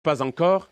Pas encore.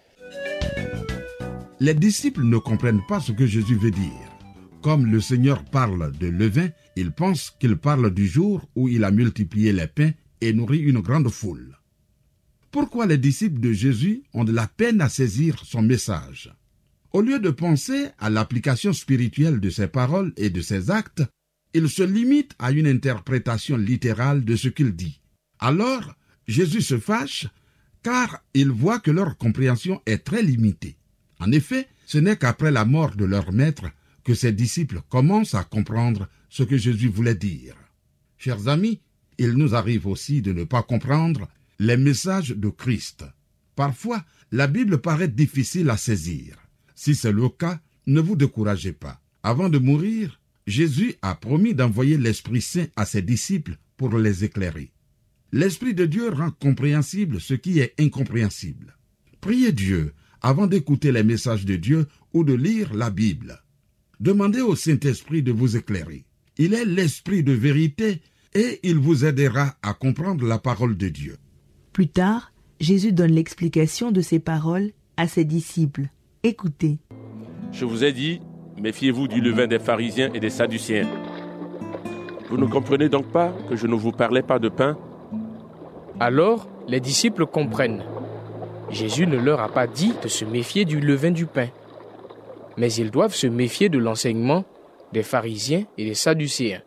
Les disciples ne comprennent pas ce que Jésus veut dire. Comme le Seigneur parle de levain, ils pensent qu'il parle du jour où il a multiplié les pains et nourri une grande foule. Pourquoi les disciples de Jésus ont de la peine à saisir son message? Au lieu de penser à l'application spirituelle de ses paroles et de ses actes, ils se limitent à une interprétation littérale de ce qu'il dit. Alors, Jésus se fâche car il voit que leur compréhension est très limitée. En effet, ce n'est qu'après la mort de leur maître que ses disciples commencent à comprendre ce que Jésus voulait dire. Chers amis, il nous arrive aussi de ne pas comprendre les messages de Christ. Parfois, la Bible paraît difficile à saisir. Si c'est le cas, ne vous découragez pas. Avant de mourir, Jésus a promis d'envoyer l'Esprit Saint à ses disciples pour les éclairer. L'Esprit de Dieu rend compréhensible ce qui est incompréhensible. Priez Dieu avant d'écouter les messages de Dieu ou de lire la Bible. Demandez au Saint-Esprit de vous éclairer. Il est l'Esprit de vérité et il vous aidera à comprendre la parole de Dieu. Plus tard, Jésus donne l'explication de ces paroles à ses disciples. Écoutez. Je vous ai dit, méfiez-vous du levain des pharisiens et des sadducéens. Vous ne comprenez donc pas que je ne vous parlais pas de pain? Alors, les disciples comprennent. Jésus ne leur a pas dit de se méfier du levain du pain, mais ils doivent se méfier de l'enseignement des pharisiens et des sadducéens.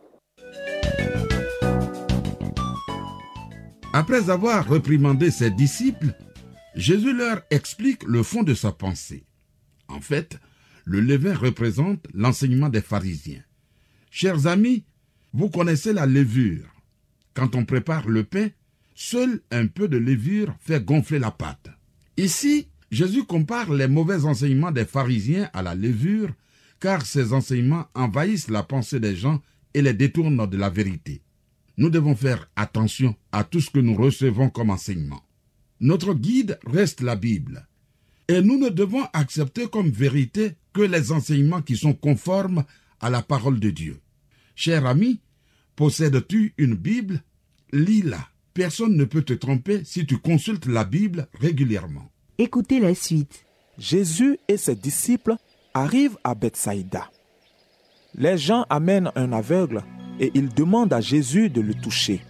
Après avoir réprimandé ses disciples, Jésus leur explique le fond de sa pensée. En fait, le levain représente l'enseignement des pharisiens. Chers amis, vous connaissez la levure. Quand on prépare le pain, seul un peu de levure fait gonfler la pâte. Ici, Jésus compare les mauvais enseignements des pharisiens à la levure, car ces enseignements envahissent la pensée des gens et les détournent de la vérité. Nous devons faire attention à tout ce que nous recevons comme enseignement. Notre guide reste la Bible, et nous ne devons accepter comme vérité que les enseignements qui sont conformes à la parole de Dieu. Cher ami, possèdes-tu une Bible? Lis-la. Personne ne peut te tromper si tu consultes la Bible régulièrement. Écoutez la suite. Jésus et ses disciples arrivent à Bethsaïda. Les gens amènent un aveugle et ils demandent à Jésus de le toucher.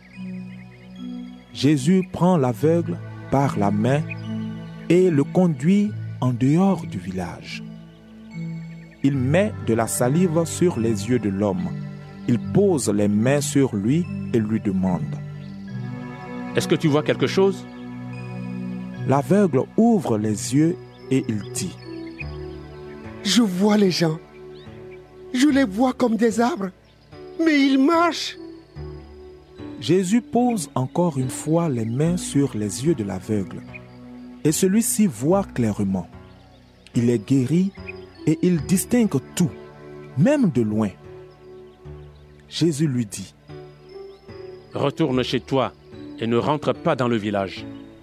Jésus prend l'aveugle par la main et le conduit en dehors du village. Il met de la salive sur les yeux de l'homme. Il pose les mains sur lui et lui demande: Est-ce que tu vois quelque chose? L'aveugle ouvre les yeux et il dit: Je vois les gens. Je les vois comme des arbres, mais ils marchent. Jésus pose encore une fois les mains sur les yeux de l'aveugle, et celui-ci voit clairement. Il est guéri et il distingue tout, même de loin. Jésus lui dit: Retourne chez toi et ne rentre pas dans le village.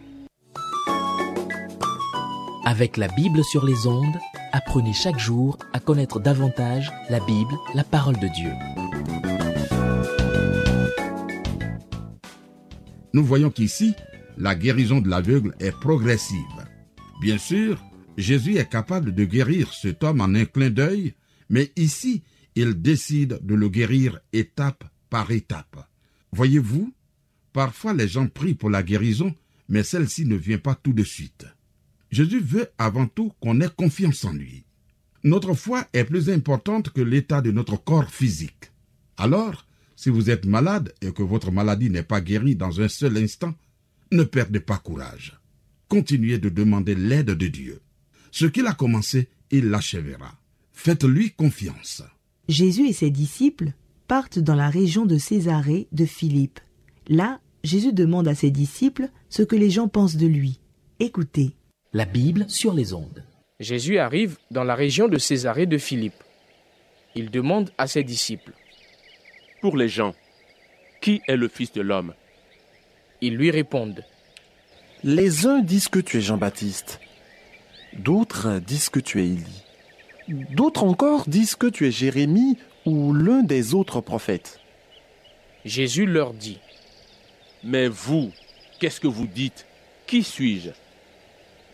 Avec la Bible sur les ondes, apprenez chaque jour à connaître davantage la Bible, la parole de Dieu. Nous voyons qu'ici, la guérison de l'aveugle est progressive. Bien sûr, Jésus est capable de guérir cet homme en un clin d'œil, mais ici, il décide de le guérir étape par étape. Voyez-vous, parfois les gens prient pour la guérison, mais celle-ci ne vient pas tout de suite. Jésus veut avant tout qu'on ait confiance en lui. Notre foi est plus importante que l'état de notre corps physique. Alors, si vous êtes malade et que votre maladie n'est pas guérie dans un seul instant, ne perdez pas courage. Continuez de demander l'aide de Dieu. Ce qu'il a commencé, il l'achèvera. Faites-lui confiance. Jésus et ses disciples partent dans la région de Césarée de Philippe. Là, Jésus demande à ses disciples ce que les gens pensent de lui. Écoutez. La Bible sur les ondes. Jésus arrive dans la région de Césarée de Philippe. Il demande à ses disciples: Pour les gens, qui est le Fils de l'homme? Ils lui répondent: Les uns disent que tu es Jean-Baptiste, d'autres disent que tu es Élie, d'autres encore disent que tu es Jérémie ou l'un des autres prophètes. Jésus leur dit: Mais vous, qu'est-ce que vous dites? Qui suis-je?